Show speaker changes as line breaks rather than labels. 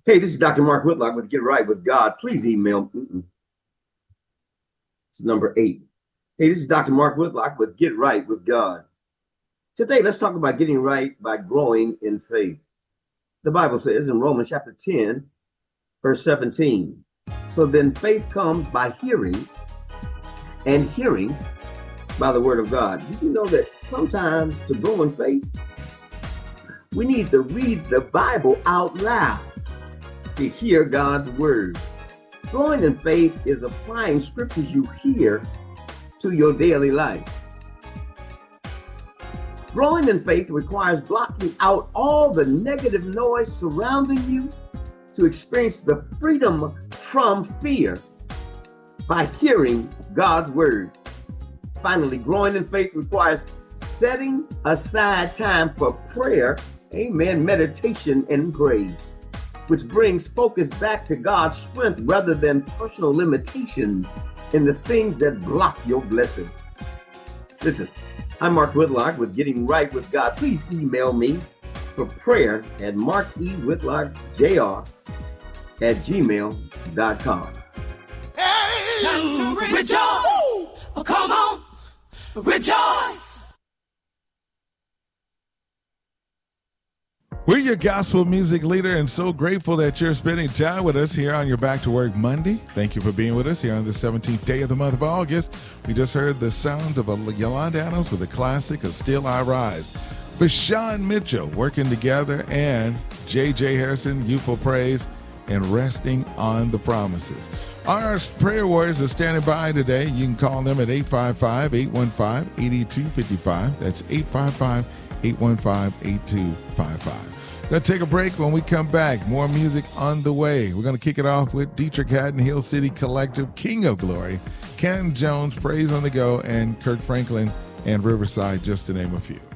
Hey, this is Dr. Mark Whitlock with Get Right with God. Please email. It's number 8. Hey, this is Dr. Mark Whitlock with Get Right with God. Today, let's talk about getting right by growing in faith. The Bible says in Romans chapter 10, verse 17, so then faith comes by hearing, and hearing by the word of God. Did you know that sometimes to grow in faith, we need to read the Bible out loud to hear God's word? Growing in faith is applying scriptures you hear to your daily life. Growing in faith requires blocking out all the negative noise surrounding you to experience the freedom from fear by hearing God's word. Finally, growing in faith requires setting aside time for prayer, amen, meditation, and praise, which brings focus back to God's strength rather than personal limitations in the things that block your blessing. Listen, I'm Mark Whitlock with Getting Right with God. Please email me for prayer at markwhitlockjr@gmail.com.
Hey, time to rejoice. Oh, come on, rejoice.
We're your gospel music leader and so grateful that you're spending time with us here on your Back to Work Monday. Thank you for being with us here on the 17th day of the month of August. We just heard the sounds of Yolanda Adams with a classic of Still I Rise. Bashan Mitchell working together and J.J. Harrison, Youthful Praise, and Resting on the Promises. Our prayer warriors are standing by today. You can call them at 855-815-8255. That's 855-815-8255. Let's take a break. When we come back, more music on the way. We're going to kick it off with Dietrich Haddon, Hill City Collective, King of Glory, Ken Jones, Praise on the Go, and Kirk Franklin and Riverside, just to name a few.